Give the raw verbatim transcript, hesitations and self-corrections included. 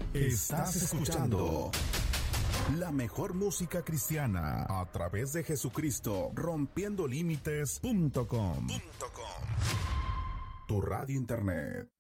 Estás escuchando la mejor música cristiana a través de Jesucristo, rompiendo límites punto com. Tu radio internet.